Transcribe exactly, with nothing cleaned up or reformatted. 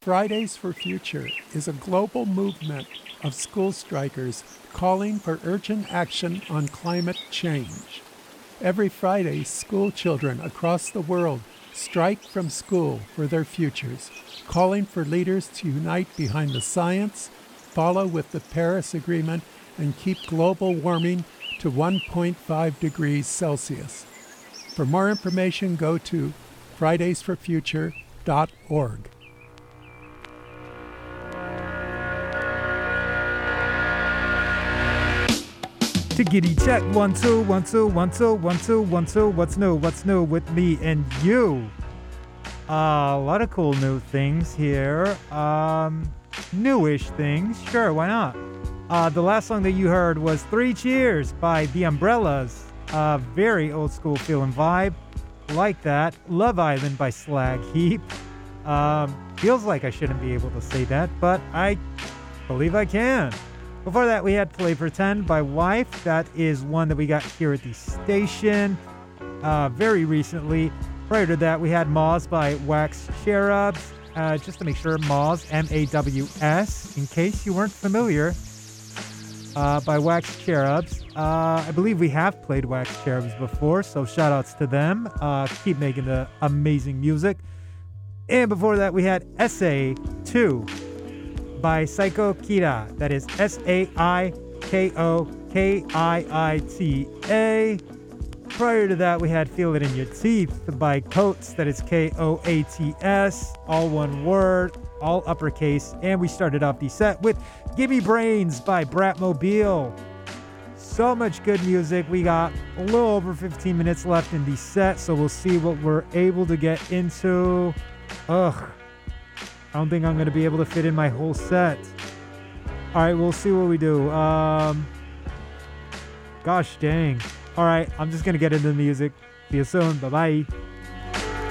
Fridays for Future is a global movement of school strikers calling for urgent action on climate change. Every Friday, school children across the world strike from school for their futures, calling for leaders to unite behind the science, follow with the Paris Agreement, and keep global warming to one point five degrees Celsius. For more information, go to fridays for future dot org. Tickety check, one, two, one, two, one, two, one, two, one, two. What's new? What's new with me and you? Uh, a lot of cool new things here. Um, newish things. Sure, why not? Uh, the last song that you heard was Three Cheers by The Umbrellas. Uh, very old school feel and vibe. Like that. Love Island by Slag Heap. Um, feels like I shouldn't be able to say that, but I believe I can. Before that, we had Play Pretend by Wife. That is one that we got here at the station uh, very recently. Prior to that, we had Maws by Wax Cherubs. Uh, just to make sure, Maws, M A W S, in case you weren't familiar, uh, by Wax Cherubs. Uh, I believe we have played Wax Cherubs before, so shout outs to them. Uh, keep making the amazing music. And before that, we had Essay two by Psycho Kira. That is S A I K O K I I T A. Prior to that, we had Feel It In Your Teeth by Coates. That is K O A T S. All one word, all uppercase. And we started off the set with Gimme Brains by Bratmobile. So much good music. We got a little over fifteen minutes left in the set, so we'll see what we're able to get into. Ugh. I don't think I'm going to be able to fit in my whole set. All right, we'll see what we do. Um, gosh dang. All right, I'm just going to get into the music. See you soon. Bye-bye.